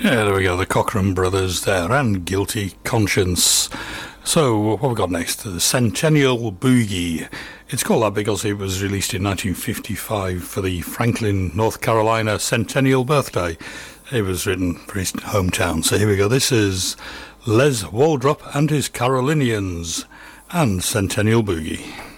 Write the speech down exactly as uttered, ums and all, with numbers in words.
Yeah, there we go, the Cochrane Brothers there, and Guilty Conscience. So, what have we got next? The Centennial Boogie. It's called that because it was released in nineteen fifty-five for the Franklin, North Carolina centennial birthday. It was written for his hometown. So here we go. This is Les Waldrop and his Carolinians and Centennial Boogie.